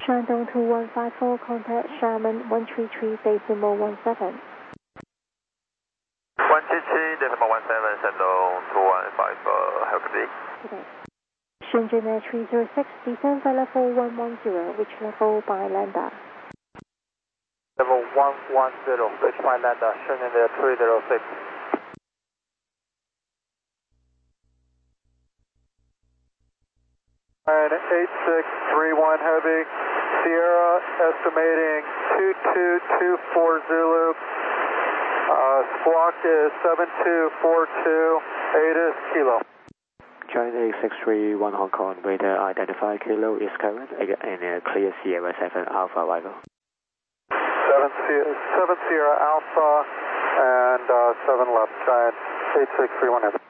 Shandong 2154, contact Xiamen 133.17. 133.17, Shandong 2154, have a good day. Okay. Shenzhen Air 306, descend by level 110, reach level by Lambda. Level 110, reach by Lambda, Shenzhen Air 306. Alright, 8631 Heavy, Sierra, estimating 22240 Zulu. Squawk is 7242, ATIS Kilo. China 8631 Hong Kong, radar identify Kilo is current and clear Sierra 7 Alpha arrival. 7 Sierra Alpha and 7 left, Giant 8631 Heavy.